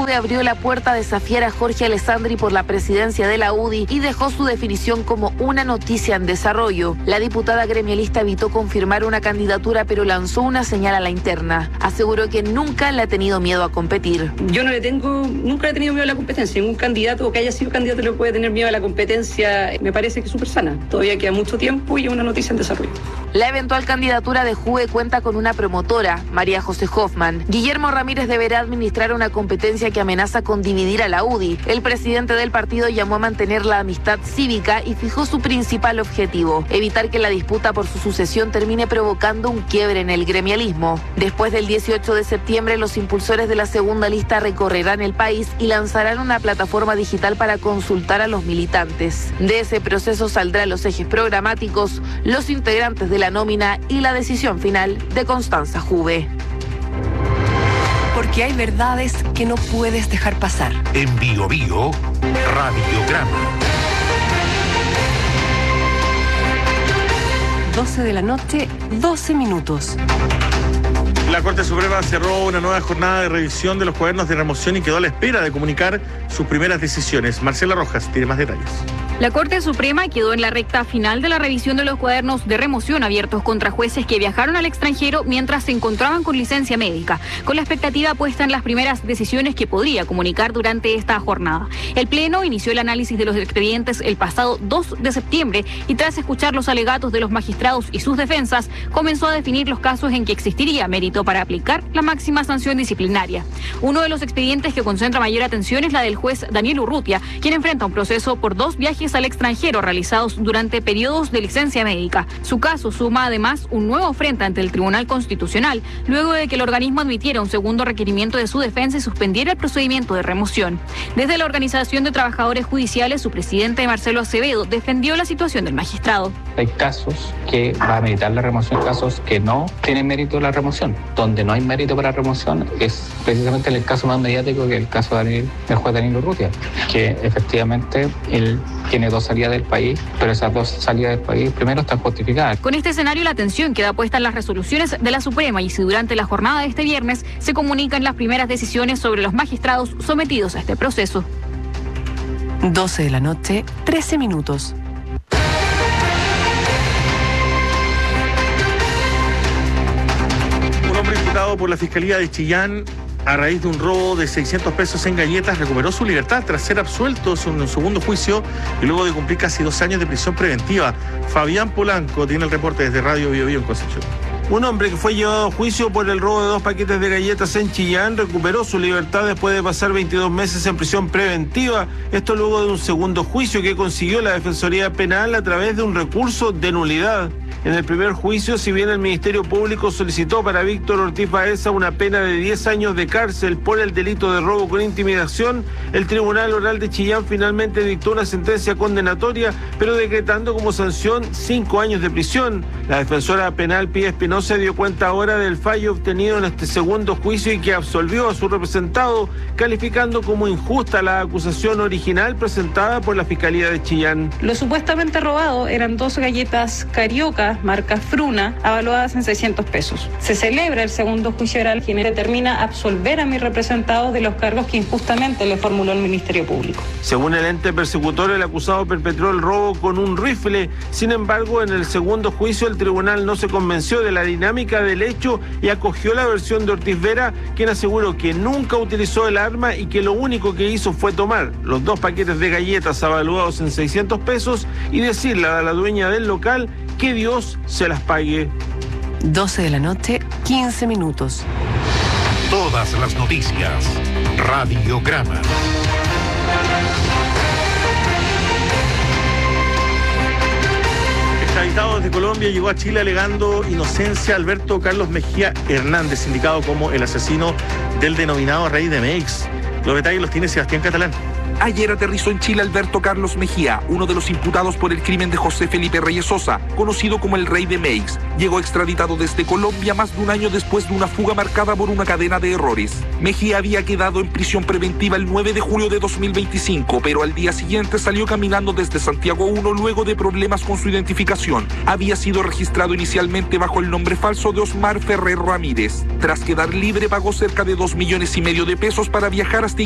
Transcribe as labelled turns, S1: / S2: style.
S1: Juve abrió la puerta a desafiar a Jorge Alessandri por la presidencia de la UDI y dejó su definición como una noticia en desarrollo. La diputada gremialista evitó confirmar una candidatura, pero lanzó una señal a la interna. Aseguró que nunca le ha tenido miedo a competir.
S2: Yo nunca he tenido miedo a la competencia. Ningún candidato que haya sido candidato le puede tener miedo a la competencia. Me parece que es súper sana. Todavía queda mucho tiempo y es una noticia en desarrollo.
S1: La eventual candidatura de Juve cuenta con una promotora, María José Hoffman. Guillermo Ramírez deberá administrar una competencia que amenaza con dividir a la UDI. El presidente del partido llamó a mantener la amistad cívica y fijó su principal objetivo: evitar que la disputa por su sucesión termine provocando un quiebre en el gremialismo. Después del 18 de septiembre, los impulsores de la segunda lista recorrerán el país y lanzarán una plataforma digital para consultar a los militantes. De ese proceso saldrán los ejes programáticos, los integrantes de la nómina y la decisión final de Constanza Juve.
S3: Porque hay verdades que no puedes dejar pasar.
S4: En Bio Bio, Radiograma.
S3: 12 de la noche, 12 minutos.
S5: La Corte Suprema cerró una nueva jornada de revisión de los cuadernos de remoción y quedó a la espera de comunicar sus primeras decisiones. Marcela Rojas tiene más detalles.
S6: La Corte Suprema quedó en la recta final de la revisión de los cuadernos de remoción abiertos contra jueces que viajaron al extranjero mientras se encontraban con licencia médica, con la expectativa puesta en las primeras decisiones que podría comunicar durante esta jornada. El Pleno inició el análisis de los expedientes el pasado 2 de septiembre y tras escuchar los alegatos de los magistrados y sus defensas, comenzó a definir los casos en que existiría mérito para aplicar la máxima sanción disciplinaria. Uno de los expedientes que concentra mayor atención es la del juez Daniel Urrutia, quien enfrenta un proceso por 2 viajes al extranjero realizados durante periodos de licencia médica. Su caso suma además un nuevo frente ante el Tribunal Constitucional, luego de que el organismo admitiera un segundo requerimiento de su defensa y suspendiera el procedimiento de remoción. Desde la Organización de Trabajadores Judiciales, su presidente Marcelo Acevedo defendió la situación del magistrado.
S7: Hay casos que va a meritar la remoción, casos que no tienen mérito la remoción. Donde no hay mérito para remoción es precisamente el caso más mediático, que el caso del juez Daniel Urrutia, que efectivamente él tiene 2 salidas del país, pero esas 2 salidas del país primero están justificadas.
S6: Con este escenario, la atención queda puesta en las resoluciones de la Suprema y si durante la jornada de este viernes se comunican las primeras decisiones sobre los magistrados sometidos a este proceso.
S3: 12 de la noche, 13 minutos.
S5: Un hombre imputado por la Fiscalía de Chillán a raíz de un robo de 600 pesos en galletas recuperó su libertad tras ser absuelto en un segundo juicio y luego de cumplir casi 2 años de prisión preventiva. Fabián Polanco tiene el reporte desde Radio Bio Bio en Concepción.
S8: Un hombre que fue llevado a juicio por el robo de 2 paquetes de galletas en Chillán recuperó su libertad después de pasar 22 meses en prisión preventiva. Esto luego de un segundo juicio que consiguió la Defensoría Penal a través de un recurso de nulidad. En el primer juicio, si bien el Ministerio Público solicitó para Víctor Ortiz Baeza una pena de 10 años de cárcel por el delito de robo con intimidación, el Tribunal Oral de Chillán finalmente dictó una sentencia condenatoria, pero decretando como sanción 5 años de prisión. La defensora penal Pía Espinosa dio cuenta ahora del fallo obtenido en este segundo juicio y que absolvió a su representado, calificando como injusta la acusación original presentada por la Fiscalía de Chillán.
S2: Lo supuestamente robado eran 2 galletas Carioca, marca Fruna, avaluadas en 600 pesos. Se celebra el segundo juicio oral, quien determina absolver a mi representado de los cargos que injustamente le formuló el Ministerio Público.
S8: Según el ente persecutor, el acusado perpetró el robo con un rifle. Sin embargo, en el segundo juicio, el tribunal no se convenció de la dinámica del hecho y acogió la versión de Ortiz Vera, quien aseguró que nunca utilizó el arma y que lo único que hizo fue tomar los 2 paquetes de galletas avaluados en 600 pesos y decirle a la dueña del local que Dios se las pague.
S3: 12 de la noche, 15 minutos.
S4: Todas las noticias. Radiograma.
S5: Extraditado desde Colombia, llegó a Chile alegando inocencia Alberto Carlos Mejía Hernández, indicado como el asesino del denominado Rey de Meix. Los detalles los tiene Sebastián Catalán.
S9: Ayer aterrizó en Chile Alberto Carlos Mejía, uno de los imputados por el crimen de José Felipe Reyes Sosa, conocido como el Rey de Meix. Llegó extraditado desde Colombia más de un año después de una fuga marcada por una cadena de errores. Mejía había quedado en prisión preventiva el 9 de julio de 2025, pero al día siguiente salió caminando desde Santiago 1 luego de problemas con su identificación. Había sido registrado inicialmente bajo el nombre falso de Osmar Ferrer Ramírez. Tras quedar libre, pagó cerca de 2,5 millones de pesos para viajar hasta